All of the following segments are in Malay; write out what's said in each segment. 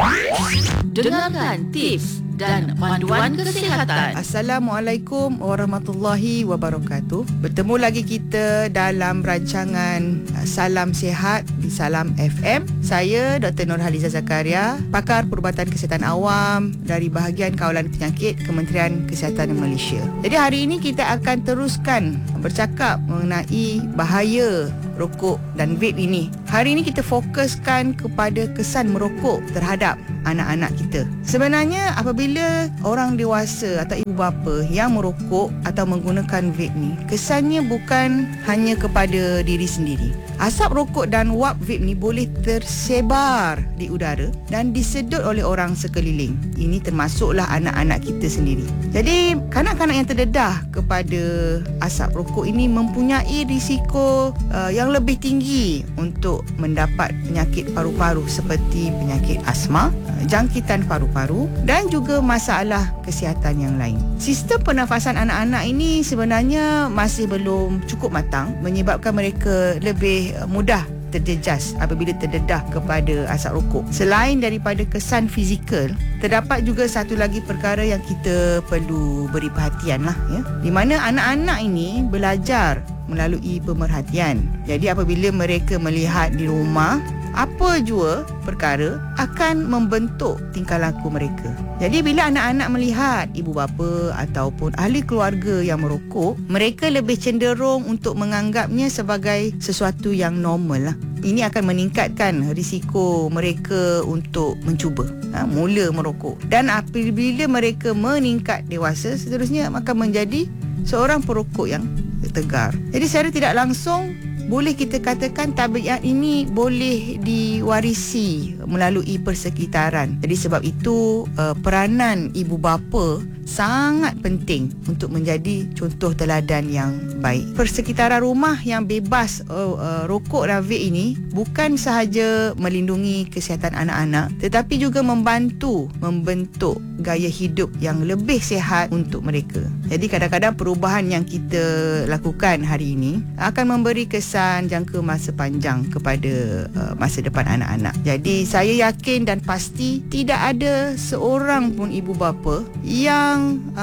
Dengarkan tips dan panduan kesihatan. Assalamualaikum warahmatullahi wabarakatuh. Bertemu lagi kita dalam rancangan Salam Sihat di Salam FM. Saya Dr. Nurhaliza Zakaria, pakar perubatan kesihatan awam dari bahagian kawalan penyakit Kementerian Kesihatan Malaysia. Jadi hari ini kita akan teruskan bercakap mengenai bahaya rokok dan vape ini. Hari ini kita fokuskan kepada kesan merokok terhadap anak-anak kita. Sebenarnya apabila orang dewasa atau ibu bapa yang merokok atau menggunakan vape ni, kesannya bukan hanya kepada diri sendiri. Asap rokok dan wap vape ni boleh tersebar di udara dan disedut oleh orang sekeliling. Ini termasuklah anak-anak kita sendiri. Jadi kanak-kanak yang terdedah kepada asap rokok ini mempunyai risiko yang lebih tinggi untuk mendapat penyakit paru-paru seperti penyakit asma, jangkitan paru-paru dan juga masalah kesihatan yang lain. Sistem pernafasan anak-anak ini sebenarnya masih belum cukup matang, menyebabkan mereka lebih mudah terjejas apabila terdedah kepada asap rokok. Selain daripada kesan fizikal, terdapat juga satu lagi perkara yang kita perlu beri perhatian lah, ya, di mana anak-anak ini belajar melalui pemerhatian. Jadi apabila mereka melihat di rumah, apa jua perkara akan membentuk tingkah laku mereka. Jadi bila anak-anak melihat ibu bapa ataupun ahli keluarga yang merokok, mereka lebih cenderung untuk menganggapnya sebagai sesuatu yang normal lah. Ini akan meningkatkan risiko mereka untuk mencuba mula merokok. Dan apabila mereka meningkat dewasa, seterusnya akan menjadi seorang perokok yang tegar. Jadi secara tidak langsung boleh kita katakan tabiat ini boleh diwarisi melalui persekitaran. Jadi sebab itu peranan ibu bapa sangat penting untuk menjadi contoh teladan yang baik. Persekitaran rumah yang bebas rokok dan vape ini bukan sahaja melindungi kesihatan anak-anak, tetapi juga membantu membentuk gaya hidup yang lebih sihat untuk mereka. Jadi kadang-kadang perubahan yang kita lakukan hari ini akan memberi kesan jangka masa panjang kepada masa depan anak-anak. Jadi saya yakin dan pasti tidak ada seorang pun ibu bapa yang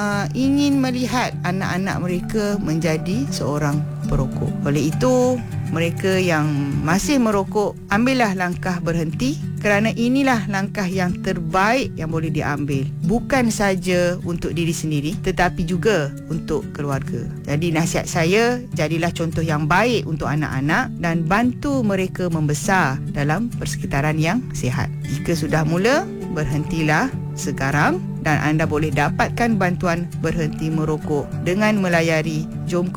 ingin melihat anak-anak mereka menjadi seorang perokok. Oleh itu, mereka yang masih merokok, ambillah langkah berhenti, kerana inilah langkah yang terbaik yang boleh diambil. Bukan saja untuk diri sendiri, tetapi juga untuk keluarga. Jadi nasihat saya, jadilah contoh yang baik untuk anak-anak dan bantu mereka membesar dalam persekitaran yang sihat. Jika sudah mula, berhentilah sekarang dan anda boleh dapatkan bantuan berhenti merokok dengan melayari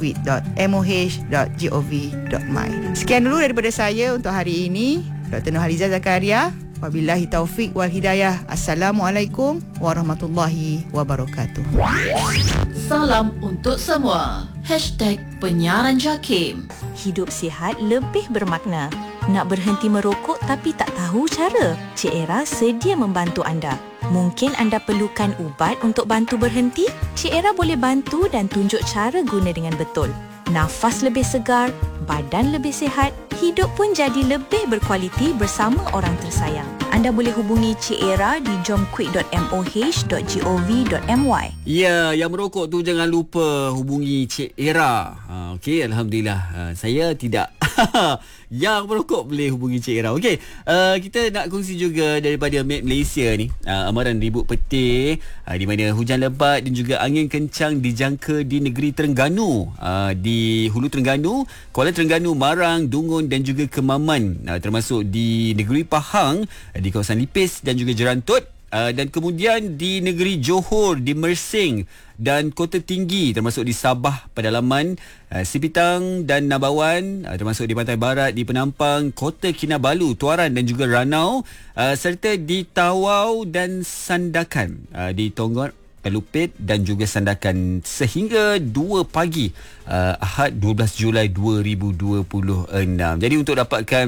jomquit.moh.gov.my. Sekian dulu daripada saya untuk hari ini. Dr. Nurhaliza Zakaria. Wabillahi taufik wal hidayah. Assalamualaikum warahmatullahi wabarakatuh. Salam untuk semua. #Penyiaran JAKIM. Hidup sihat lebih bermakna. Nak berhenti merokok tapi tak tahu cara? Cik Era sedia membantu anda. Mungkin anda perlukan ubat untuk bantu berhenti? Cik Era boleh bantu dan tunjuk cara guna dengan betul. Nafas lebih segar, badan lebih sihat, hidup pun jadi lebih berkualiti bersama orang tersayang. Anda boleh hubungi Cik Era di jomquit.moh.gov.my. Ya, yang merokok tu jangan lupa hubungi Cik Era. Okey, alhamdulillah. Saya tidak. Yang merokok boleh hubungi Cik Era. Okey, kita nak kongsi juga daripada Met Malaysia ni. Amaran ribut petir di mana hujan lebat dan juga angin kencang dijangka di negeri Terengganu, di Hulu Terengganu, Kuala Terengganu, Marang, Dungun dan juga Kemaman, termasuk di negeri Pahang, di kawasan Lipis dan juga Jerantut. Dan kemudian di negeri Johor, di Mersing dan Kota Tinggi, termasuk di Sabah, Pedalaman, Sipitang dan Nabawan, termasuk di Pantai Barat, di Penampang, Kota Kinabalu, Tuaran dan juga Ranau, serta di Tawau dan Sandakan, di Tonggor, Pelupit dan juga Sandakan sehingga 2 pagi Ahad 12 Julai 2026. Jadi untuk dapatkan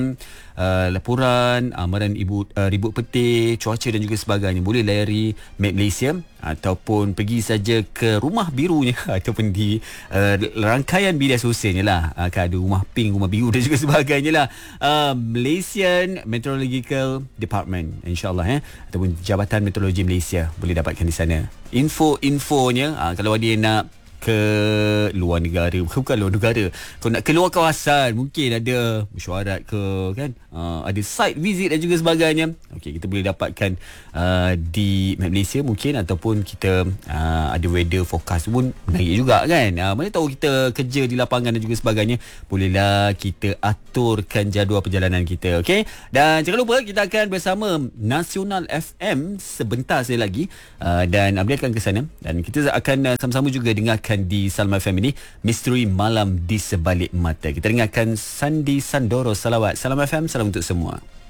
laporan amaran ribut petir, cuaca dan juga sebagainya, boleh layari Map Malaysia ataupun pergi saja ke rumah birunya ataupun di rangkaian media sosialnya lah. Akan ada rumah pink, rumah biru dan juga sebagainya lah. Malaysian Meteorological Department, InsyaAllah ataupun Jabatan Meteorologi Malaysia, boleh dapatkan di sana info-infonya. Kalau ada yang nak ke luar negara, bukan luar negara, kalau nak keluar kawasan, mungkin ada mesyuarat ke kan, ada site visit dan juga sebagainya. Okey, kita boleh dapatkan di Map Malaysia mungkin, ataupun kita ada weather forecast pun menarik juga kan. Mana tahu kita kerja di lapangan dan juga sebagainya, bolehlah kita aturkan jadual perjalanan kita. Okey, dan jangan lupa kita akan bersama Nasional FM sebentar saya lagi, dan Abdi akan ke sana dan kita akan sama-sama juga dengarkan di Salam FM ini Misteri Malam di Sebalik Mata. Kita dengarkan Sandi Sandoro Salawat. Salam FM, salam untuk semua.